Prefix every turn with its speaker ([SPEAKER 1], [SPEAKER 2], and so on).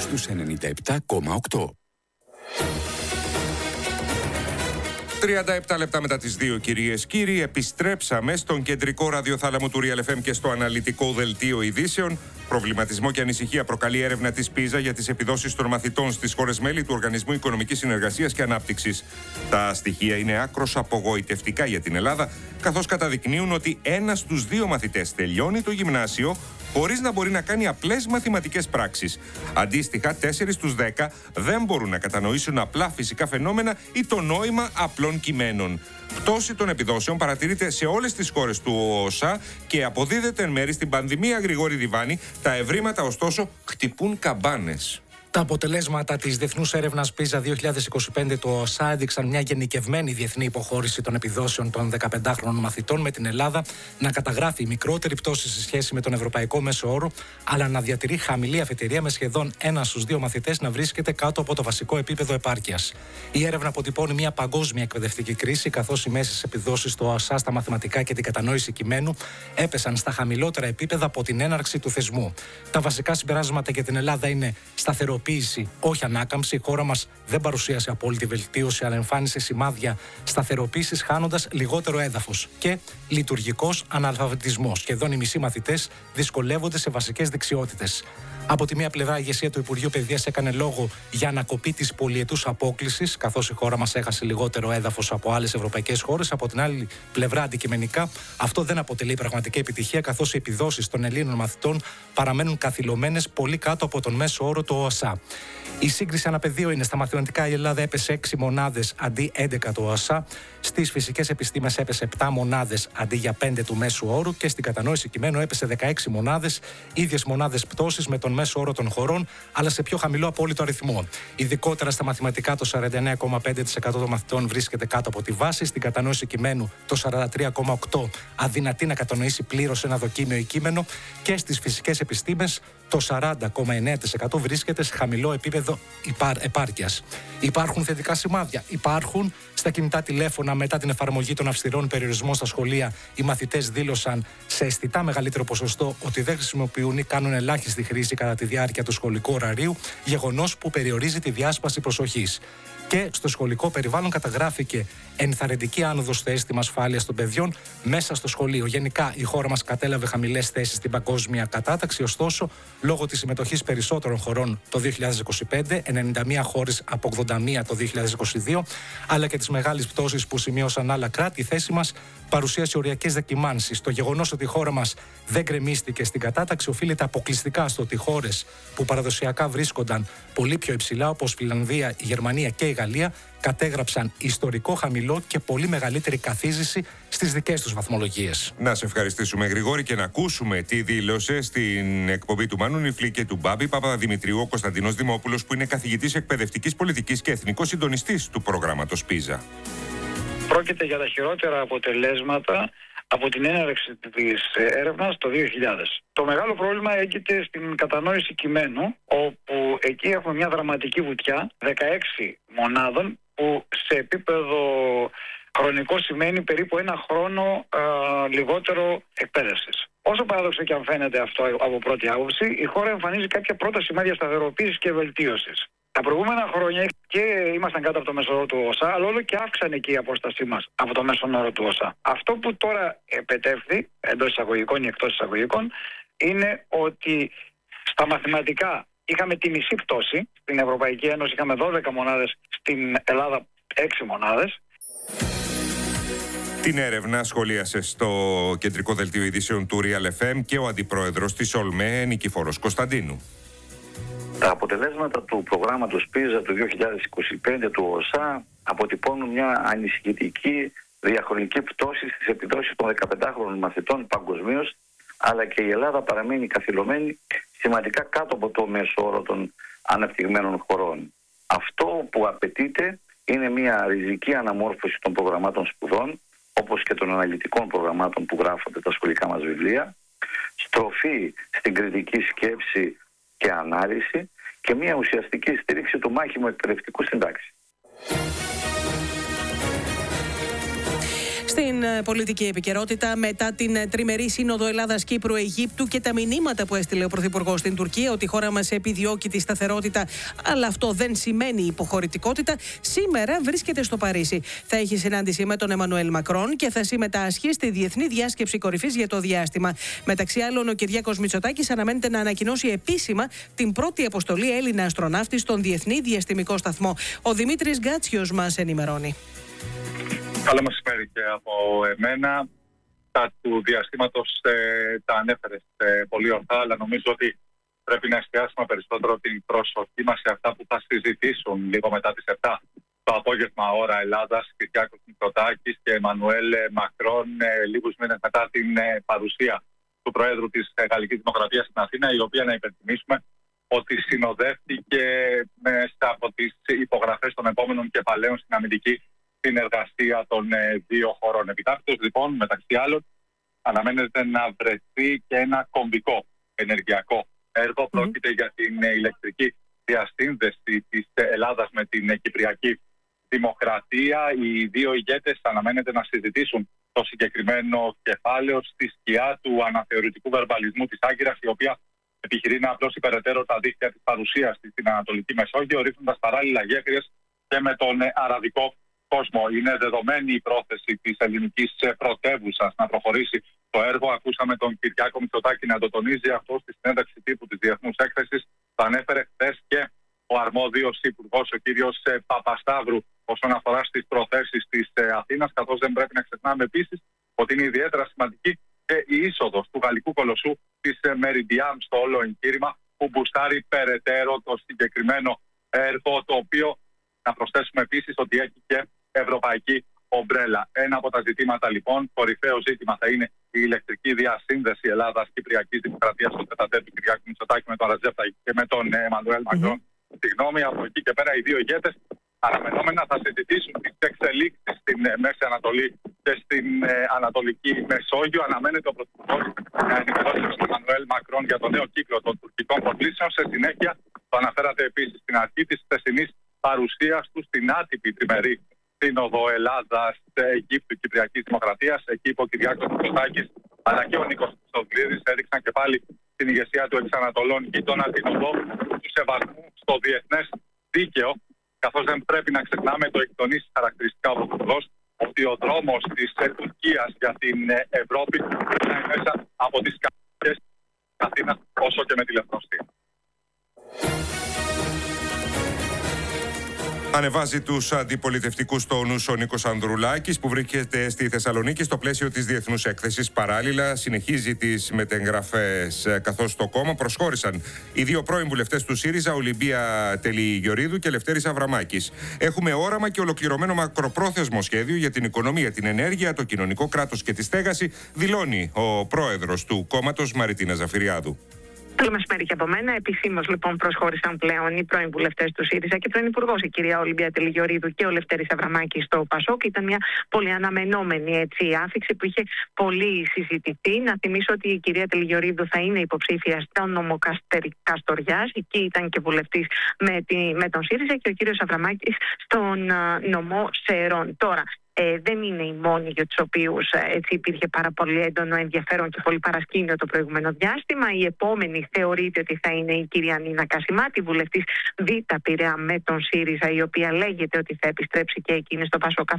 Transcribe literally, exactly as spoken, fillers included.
[SPEAKER 1] στους ενενήντα επτά κόμμα οκτώ.
[SPEAKER 2] τριάντα επτά λεπτά μετά τις δύο, κυρίες κύριοι, επιστρέψαμε στον κεντρικό ραδιοθάλαμο του Real εφ εμ και στο αναλυτικό δελτίο ειδήσεων. Προβληματισμό και ανησυχία προκαλεί έρευνα της πίζα για τις επιδόσεις των μαθητών στις χώρες μέλη του Οργανισμού Οικονομικής Συνεργασίας και Ανάπτυξης. Τα στοιχεία είναι άκρως απογοητευτικά για την Ελλάδα, καθώς καταδεικνύουν ότι ένας στους δύο μαθητές τελειώνει το γυμνάσιο χωρίς να μπορεί να κάνει απλές μαθηματικές πράξεις. Αντίστοιχα, τέσσερις στους δέκα δεν μπορούν να κατανοήσουν απλά φυσικά φαινόμενα ή το νόημα απλών κειμένων. Πτώση των επιδόσεων παρατηρείται σε όλες τις χώρες του ΟΣΑ και αποδίδεται εν μέρει στην πανδημία, Γρηγόρη Διβάνη. Τα ευρήματα, ωστόσο, χτυπούν καμπάνες.
[SPEAKER 3] Τα αποτελέσματα της Διεθνούς Έρευνας πίζα δύο χιλιάδες είκοσι πέντε του ΟΣΑ έδειξαν μια γενικευμένη διεθνή υποχώρηση των επιδόσεων των δεκαπεντάχρονων μαθητών, με την Ελλάδα να καταγράφει μικρότερη πτώση σε σχέση με τον ευρωπαϊκό μέσο όρο, αλλά να διατηρεί χαμηλή αφετηρία, με σχεδόν ένα στους δύο μαθητές να βρίσκεται κάτω από το βασικό επίπεδο επάρκειας. Η έρευνα αποτυπώνει μια παγκόσμια εκπαιδευτική κρίση, καθώς οι μέσες επιδόσεις του ΟΣΑ στα μαθηματικά και την κατανόηση κειμένου έπεσαν στα χαμηλότερα επίπεδα από την έναρξη του θεσμού. Τα βασικά συμπεράσματα για την Ελλάδα είναι σταθεροποίηση, όχι ανάκαμψη. Η χώρα μας δεν παρουσίασε απόλυτη βελτίωση, αλλά εμφάνισε σημάδια σταθεροποίησης, χάνοντας λιγότερο έδαφος. Και λειτουργικός αναλφαβητισμός. Σχεδόν οι μισοί μαθητές δυσκολεύονται σε βασικές δεξιότητες. Από τη μία πλευρά, η ηγεσία του Υπουργείου Παιδείας έκανε λόγο για ανακοπή της πολυετούς απόκλησης, καθώς η χώρα μας έχασε λιγότερο έδαφος από άλλες ευρωπαϊκές χώρες. Από την άλλη πλευρά, αντικειμενικά, αυτό δεν αποτελεί πραγματική επιτυχία, καθώς οι επιδόσεις των Ελλήνων μαθητών παραμένουν καθυλωμένες πολύ κάτω από τον μέσο όρο του ΟΣΑ. Η σύγκριση αναπεδίο είναι: στα μαθηματικά η Ελλάδα έπεσε έξι μονάδες αντί έντεκα του ΟΣΑ, στις φυσικές επιστήμες έπεσε επτά μονάδες αντί για πέντε του μέσου όρου και στην κατανόηση κειμένου έπεσε δεκαέξι μονάδες, ίδιες μονάδες πτώσης με τον μέσο όρο των χωρών, αλλά σε πιο χαμηλό απόλυτο αριθμό. Ειδικότερα στα μαθηματικά, το σαράντα εννέα κόμμα πέντε τοις εκατό των μαθητών βρίσκεται κάτω από τη βάση, στην κατανόηση κειμένου το σαράντα τρία κόμμα οκτώ τοις εκατό αδυνατεί να κατανοήσει πλήρως ένα δοκίμιο ή κείμενο, και στις φυσικές επιστήμες το σαράντα κόμμα εννέα τοις εκατό βρίσκεται σε χαμηλό επίπεδο επάρκειας. Υπάρχουν θετικά σημάδια. Υπάρχουν. Στα κινητά τηλέφωνα, μετά την εφαρμογή των αυστηρών περιορισμών στα σχολεία, οι μαθητές δήλωσαν σε αισθητά μεγαλύτερο ποσοστό ότι δεν χρησιμοποιούν ή κάνουν ελάχιστη χρήση κατά τη διάρκεια του σχολικού ωραρίου, γεγονός που περιορίζει τη διάσπαση προσοχής. Και στο σχολικό περιβάλλον καταγράφηκε ενθαρρυντική άνοδος στο αίσθημα ασφάλειας των παιδιών μέσα στο σχολείο. Γενικά, η χώρα μας κατέλαβε χαμηλές θέσεις στην παγκόσμια κατάταξη, ωστόσο, λόγω της συμμετοχής περισσότερων χωρών το δύο χιλιάδες είκοσι πέντε, ενενήντα μία χώρες από ογδόντα μία το δύο χιλιάδες είκοσι δύο, αλλά και τις μεγάλες πτώσεις που σημείωσαν άλλα κράτη, η θέση μας παρουσίασε οριακές δεκιμάνσεις. Το γεγονός ότι η χώρα μας δεν γκρεμίστηκε στην κατάταξη οφείλεται αποκλειστικά στο ότι χώρες που παραδοσιακά βρίσκονταν πολύ πιο υψηλά, όπως Φιλανδία, η Γερμανία και η Γαλλία, κατέγραψαν ιστορικό χαμηλό και πολύ μεγαλύτερη καθίζηση στις δικές τους βαθμολογίες.
[SPEAKER 2] Να σε ευχαριστήσουμε, Γρηγόρη, και να ακούσουμε τι δήλωσε στην εκπομπή του Μάνου Νιφλή και του Μπάμπη Παπαδημητρίου ο Κωνσταντίνος Δημόπουλος, που είναι καθηγητής εκπαιδευτικής πολιτικής και εθνικός συντονιστής του προγράμματος πίζα.
[SPEAKER 4] Πρόκειται για τα χειρότερα αποτελέσματα από την έναρξη της έρευνας το δύο χιλιάδες. Το μεγάλο πρόβλημα έγκυται στην κατανόηση κειμένου, όπου εκεί έχουμε μια δραματική βουτιά δεκαέξι μονάδων, που σε επίπεδο χρονικό σημαίνει περίπου ένα χρόνο α, λιγότερο εκπαίδευσης. Όσο παράδοξο και αν φαίνεται αυτό από πρώτη άποψη, η χώρα εμφανίζει κάποια πρώτα σημάδια σταθεροποίησης και βελτίωσης. Τα προηγούμενα χρόνια και ήμασταν κάτω από το μέσο όρο του ΟΣΑ, αλλά όλο και αύξανε και η απόστασή μας από το μέσο όρο του ΟΣΑ. Αυτό που τώρα επετεύχθη, εντός εισαγωγικών ή εκτός εισαγωγικών, είναι ότι στα μαθηματικά είχαμε τη μισή πτώση. Στην Ευρωπαϊκή Ένωση είχαμε δώδεκα μονάδες, στην Ελλάδα έξι μονάδες.
[SPEAKER 2] Την έρευνα σχολίασε στο κεντρικό δελτίο ειδήσεων του Real εφ εμ και ο αντιπρόεδρος της ΟΛΜΕ, Νικηφόρος Κωνσταντίνου.
[SPEAKER 5] Τα αποτελέσματα του προγράμματος πίζα του δύο χιλιάδες είκοσι πέντε του ΟΣΑ αποτυπώνουν μια ανησυχητική διαχρονική πτώση στις επιδόσεις των δεκαπεντάχρονων μαθητών παγκοσμίως, αλλά και η Ελλάδα παραμένει καθυλωμένη σημαντικά κάτω από το μέσο όρο των αναπτυγμένων χωρών. Αυτό που απαιτείται είναι μια ριζική αναμόρφωση των προγραμμάτων σπουδών, όπως και των αναλυτικών προγραμμάτων που γράφονται τα σχολικά μας βιβλία, στροφή στην κριτική σκέψη και ανάλυση και μια ουσιαστική στήριξη του μάχημου εκπαιδευτικού συντάξη.
[SPEAKER 6] Στην πολιτική επικαιρότητα μετά την τριμερή σύνοδο Ελλάδας-Κύπρου-Αιγύπτου και τα μηνύματα που έστειλε ο Πρωθυπουργός στην Τουρκία ότι η χώρα μας επιδιώκει τη σταθερότητα, αλλά αυτό δεν σημαίνει υποχωρητικότητα. Σήμερα βρίσκεται στο Παρίσι. Θα έχει συνάντηση με τον Εμμανουέλ Μακρόν και θα συμμετάσχει στη Διεθνή Διάσκεψη Κορυφής για το διάστημα. Μεταξύ άλλων, ο Κυριάκος Μητσοτάκης αναμένεται να ανακοινώσει επίσημα την πρώτη αποστολή Έλληνα αστροναύτη στον Διεθνή Διαστημικό Σταθμό. Ο Δημήτρης Γκάτσιος μας ενημερώνει.
[SPEAKER 7] Καλό μεσημέρι και από εμένα. Τα του διαστήματος ε, τα ανέφερες ε, πολύ ορθά, αλλά νομίζω ότι πρέπει να εστιάσουμε περισσότερο την προσοχή μας σε αυτά που θα συζητήσουν λίγο μετά τις επτά το απόγευμα ώρα Ελλάδας, Κυριάκος Μητσοτάκης και Εμμανουέλ Μακρόν, ε, λίγους μήνες μετά την ε, παρουσία του Προέδρου της ε, Γαλλικής Δημοκρατίας στην Αθήνα, η οποία, να υπενθυμίσουμε, ότι συνοδεύτηκε μέσα από τις υπογραφές των επόμενων κεφαλαίων στην αμυντική συνεργασία των ε, δύο χωρών. Επιτάπητος, λοιπόν, μεταξύ άλλων, αναμένεται να βρεθεί και ένα κομβικό ενεργειακό έργο. Mm-hmm. Πρόκειται για την ε, ηλεκτρική διασύνδεση της Ελλάδας με την ε, Κυπριακή Δημοκρατία. Οι δύο ηγέτες αναμένεται να συζητήσουν το συγκεκριμένο κεφάλαιο στη σκιά του αναθεωρητικού βερμπαλισμού της Άγκυρας, η οποία επιχειρεί να απλώσει περαιτέρω τα δίχτυα της παρουσίας της στην Ανατολική Μεσόγειο, ρίχνοντας παράλληλα γέφυρες και με τον ε, αραβικό κόσμο. Είναι δεδομένη η πρόθεση της ελληνικής πρωτεύουσας να προχωρήσει το έργο. Ακούσαμε τον Κυριάκο Μητσοτάκη να το τονίζει αυτό στη συνέντευξη τύπου της Διεθνούς Έκθεσης. Το ανέφερε χθες και ο αρμόδιος υπουργός, ο κύριος Παπασταύρου, όσον αφορά στις προθέσεις της Αθήνας, καθώς δεν πρέπει να ξεχνάμε επίσης ότι είναι ιδιαίτερα σημαντική και η είσοδος του γαλλικού κολοσσού της Meridiam στο όλο εγχείρημα, που μπουστάρει περαιτέρω το συγκεκριμένο έργο, το οποίο, να προσθέσουμε επίσης, ότι έχει και ευρωπαϊκή ομπρέλα. Ένα από τα ζητήματα, λοιπόν, κορυφαίο ζήτημα θα είναι η ηλεκτρική διασύνδεση Ελλάδας-Κυπριακής Δημοκρατίας στο τετατέρ του Κυριάκου Μητσοτάκη με τον Ρετζέπ Ταγιπ και με τον Εμμανουέλ Μακρόν. Mm-hmm. Συγγνώμη, από εκεί και πέρα οι δύο ηγέτες αναμενόμενα θα συζητήσουν τις εξελίξεις στην ε, Μέση Ανατολή και στην ε, Ανατολική Μεσόγειο. Αναμένεται ο Πρωθυπουργός να ενημερώσει τον Εμμανουέλ Μακρόν για το νέο κύκλο των τουρκικών προκλήσεων. Σε συνέχεια, το αναφέρατε επίσης στην αρχή της χθεσινής παρουσίας του στην άτυπη τριμερή Σύνοδο Ελλάδας-Αιγύπτου Κυπριακής Δημοκρατίας. Εκεί ο Κυριάκος Μητσοτάκης αλλά και ο Νίκος Χριστοδουλίδης έδειξαν και πάλι την ηγεσία του εξανατολών γείτονα, την οδό του σεβασμού στο διεθνές δίκαιο, καθώς δεν πρέπει να ξεχνάμε το εκτονής χαρακτηριστικά ο Πρωθυπουργός ότι ο δρόμος της Τουρκίας για την Ευρώπη είναι μέσα από τις καρδιές της Αθήνας όσο και με τη Λευκοσία.
[SPEAKER 2] Ανεβάζει τους αντιπολιτευτικούς τόνους ο Νίκος Ανδρουλάκης, που βρίσκεται στη Θεσσαλονίκη στο πλαίσιο της Διεθνούς Έκθεσης. Παράλληλα, συνεχίζει τις μετεγγραφές, καθώς στο κόμμα προσχώρησαν οι δύο πρώην βουλευτές του ΣΥΡΙΖΑ, Ολυμπία Τελιγιορίδου και Λευτέρης Αβραμάκης. Έχουμε όραμα και ολοκληρωμένο μακροπρόθεσμο σχέδιο για την οικονομία, την ενέργεια, το κοινωνικό κράτος και τη στέγαση, δηλώνει ο πρόεδρος του κόμματος, Μαριτίνα Ζαφυριάδου.
[SPEAKER 8] Καλό μεσημέρι και από μένα. Επισήμως, λοιπόν, προσχώρησαν πλέον οι πρώην βουλευτές του ΣΥΡΙΖΑ και πρώην υπουργός, η κυρία Ολυμπία Τελιγιορίδου και ο Λευτέρης Αβραμάκης στο ΠΑΣΟΚ. Ήταν μια πολύ αναμενόμενη έτσι, άφιξη που είχε πολύ συζητηθεί. Να θυμίσω ότι η κυρία Τελιγιορίδου θα είναι υποψήφια στο νομό Καστοριάς. Εκεί ήταν και βουλευτής με, με τον ΣΥΡΙΖΑ, και ο κύριος Αβραμάκης στον uh, νομό Σερών. Τώρα, Ε, δεν είναι οι μόνοι για τους οποίους ε, έτσι υπήρχε πάρα πολύ έντονο ενδιαφέρον και πολύ παρασκήνιο το προηγούμενο διάστημα. Η επόμενη θεωρείται ότι θα είναι η κυρία Νίνα Κασιμάτη, βουλευτής Β' Πειραιά με τον ΣΥΡΙΖΑ, η οποία λέγεται ότι θα επιστρέψει και εκείνη στο ΠΑΣΟΚ